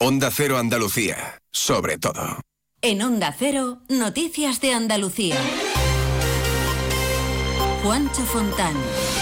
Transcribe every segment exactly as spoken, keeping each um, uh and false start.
Onda Cero Andalucía, sobre todo. En Onda Cero, noticias de Andalucía. Juancho Fontán.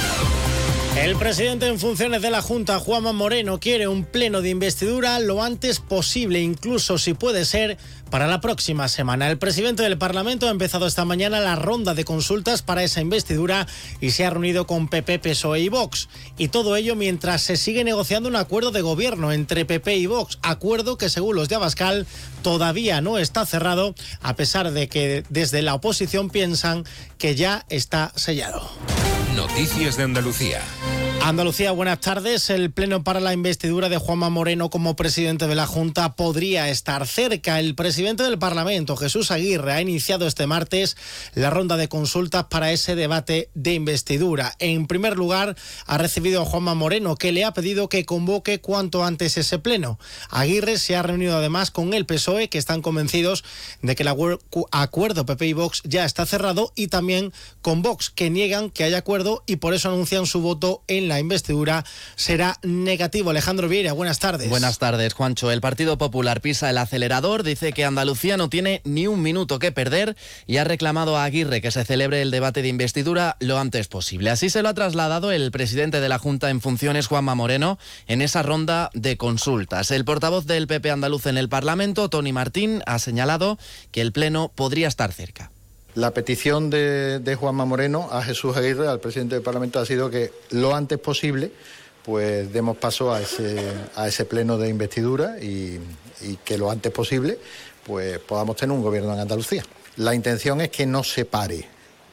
El presidente en funciones de la Junta, Juanma Moreno, quiere un pleno de investidura lo antes posible, incluso si puede ser para la próxima semana. El presidente del Parlamento ha empezado esta mañana la ronda de consultas para esa investidura y se ha reunido con P P, P S O E y Vox. Y todo ello mientras se sigue negociando un acuerdo de gobierno entre P P y Vox. Acuerdo que, según los de Abascal, todavía no está cerrado, a pesar de que desde la oposición piensan que ya está sellado. Noticias de Andalucía. Andalucía, buenas tardes. El pleno para la investidura de Juanma Moreno como presidente de la Junta podría estar cerca. El presidente del Parlamento, Jesús Aguirre, ha iniciado este martes la ronda de consultas para ese debate de investidura. En primer lugar, ha recibido a Juanma Moreno, que le ha pedido que convoque cuanto antes ese pleno. Aguirre se ha reunido además con el P S O E, que están convencidos de que el acuerdo P P y Vox ya está cerrado, y también con Vox, que niegan que haya acuerdo y por eso anuncian su voto en la La investidura será negativo. Alejandro Vieira, buenas tardes. Buenas tardes, Juancho. El Partido Popular pisa el acelerador, dice que Andalucía no tiene ni un minuto que perder y ha reclamado a Aguirre que se celebre el debate de investidura lo antes posible. Así se lo ha trasladado el presidente de la Junta en funciones, Juanma Moreno, en esa ronda de consultas. El portavoz del P P andaluz en el Parlamento, Tony Martín, ha señalado que el pleno podría estar cerca. La petición de, de Juanma Moreno a Jesús Aguirre, al presidente del Parlamento, ha sido que lo antes posible pues demos paso a ese, a ese pleno de investidura y, y que lo antes posible pues podamos tener un gobierno en Andalucía. La intención es que no se pare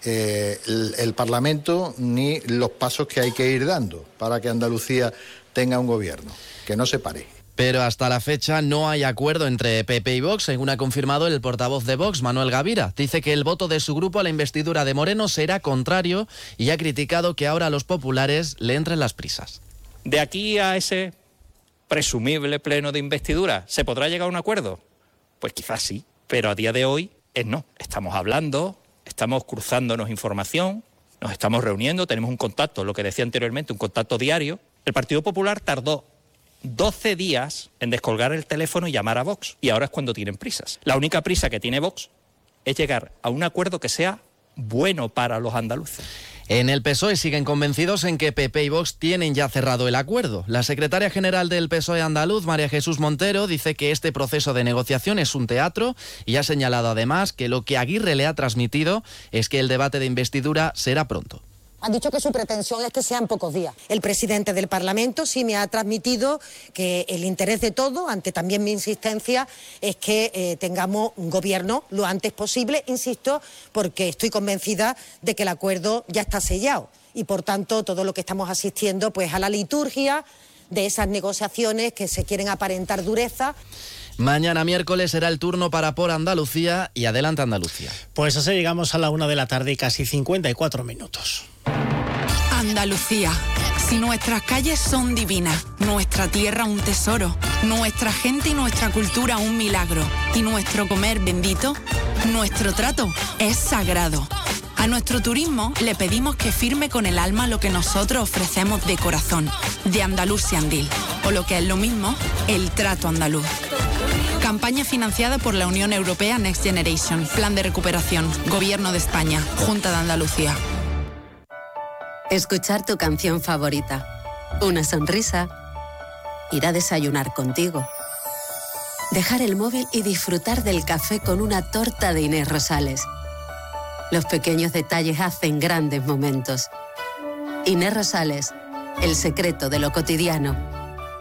eh, el, el Parlamento ni los pasos que hay que ir dando para que Andalucía tenga un gobierno, que no se pare. Pero hasta la fecha no hay acuerdo entre P P y Vox, según ha confirmado el portavoz de Vox, Manuel Gavira. Dice que el voto de su grupo a la investidura de Moreno será contrario y ha criticado que ahora a los populares le entren las prisas. De aquí a ese presumible pleno de investidura, ¿se podrá llegar a un acuerdo? Pues quizás sí, pero a día de hoy es no. Estamos hablando, estamos cruzándonos información, nos estamos reuniendo, tenemos un contacto, lo que decía anteriormente, un contacto diario. El Partido Popular tardó doce días en descolgar el teléfono y llamar a Vox, y ahora es cuando tienen prisas. La única prisa que tiene Vox es llegar a un acuerdo que sea bueno para los andaluces. En el P S O E siguen convencidos en que P P y Vox tienen ya cerrado el acuerdo. La secretaria general del P S O E andaluz, María Jesús Montero, dice que este proceso de negociación es un teatro y ha señalado además que lo que Aguirre le ha transmitido es que el debate de investidura será pronto. Han dicho que su pretensión es que sean pocos días. El presidente del Parlamento sí me ha transmitido que el interés de todo, ante también mi insistencia, es que eh, tengamos un gobierno lo antes posible, insisto, porque estoy convencida de que el acuerdo ya está sellado y, por tanto, todo lo que estamos asistiendo pues a la liturgia de esas negociaciones que se quieren aparentar dureza. Mañana miércoles será el turno para Por Andalucía y Adelante Andalucía. Pues así llegamos a la una de la tarde y casi cincuenta y cuatro minutos. Andalucía. Si nuestras calles son divinas, nuestra tierra un tesoro, nuestra gente y nuestra cultura un milagro, y nuestro comer bendito, nuestro trato es sagrado. A nuestro turismo le pedimos que firme con el alma lo que nosotros ofrecemos de corazón, de Andalusiandil, o lo que es lo mismo, el trato andaluz. Campaña financiada por la Unión Europea Next Generation, Plan de Recuperación, Gobierno de España, Junta de Andalucía. Escuchar tu canción favorita, una sonrisa, ir a desayunar contigo, dejar el móvil y disfrutar del café con una torta de Inés Rosales. Los pequeños detalles hacen grandes momentos. Inés Rosales, el secreto de lo cotidiano.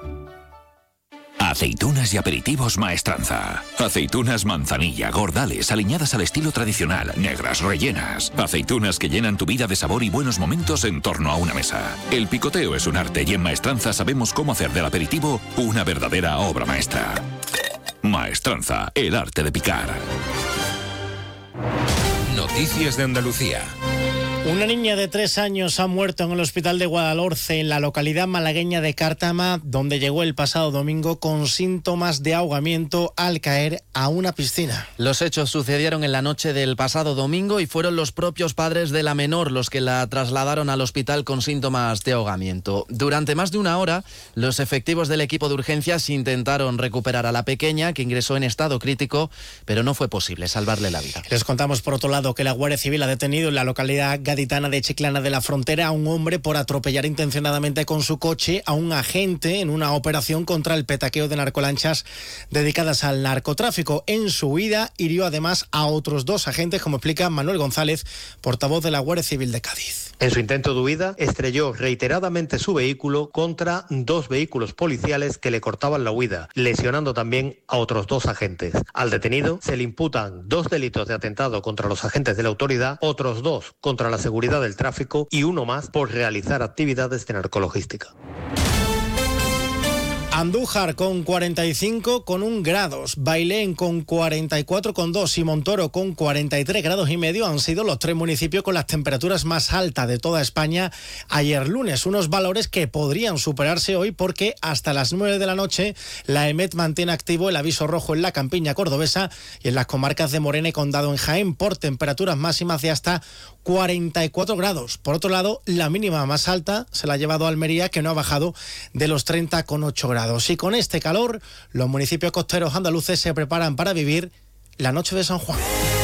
Aceitunas y aperitivos Maestranza. Aceitunas manzanilla, gordales, aliñadas al estilo tradicional, negras, rellenas. Aceitunas que llenan tu vida de sabor y buenos momentos en torno a una mesa. El picoteo es un arte y en Maestranza sabemos cómo hacer del aperitivo una verdadera obra maestra. Maestranza, el arte de picar. Noticias de Andalucía. Una niña de tres años ha muerto en el hospital de Guadalhorce, en la localidad malagueña de Cártama, donde llegó el pasado domingo con síntomas de ahogamiento al caer a una piscina. Los hechos sucedieron en la noche del pasado domingo y fueron los propios padres de la menor los que la trasladaron al hospital con síntomas de ahogamiento. Durante más de una hora, los efectivos del equipo de urgencias intentaron recuperar a la pequeña, que ingresó en estado crítico, pero no fue posible salvarle la vida. Les contamos, por otro lado, que la Guardia Civil ha detenido en la localidad gaditana de Chiclana de la Frontera a un hombre por atropellar intencionadamente con su coche a un agente en una operación contra el petaqueo de narcolanchas dedicadas al narcotráfico. En su huida hirió además a otros dos agentes, como explica Manuel González, portavoz de la Guardia Civil de Cádiz. En su intento de huida, estrelló reiteradamente su vehículo contra dos vehículos policiales que le cortaban la huida, lesionando también a otros dos agentes. Al detenido se le imputan dos delitos de atentado contra los agentes de la autoridad, otros dos contra la seguridad del tráfico y uno más por realizar actividades de narcologística. Andújar con cuarenta y cinco con un grados, Bailén con cuarenta y cuatro con dos y Montoro con cuarenta y tres grados y medio han sido los tres municipios con las temperaturas más altas de toda España ayer lunes. Unos valores que podrían superarse hoy porque hasta las nueve de la noche la EMET mantiene activo el aviso rojo en la campiña cordobesa y en las comarcas de Morena y Condado en Jaén por temperaturas máximas de hasta cuarenta y cuatro grados. Por otro lado, la mínima más alta se la ha llevado Almería, que no ha bajado de los treinta con ocho grados. Y con este calor, los municipios costeros andaluces se preparan para vivir la noche de San Juan.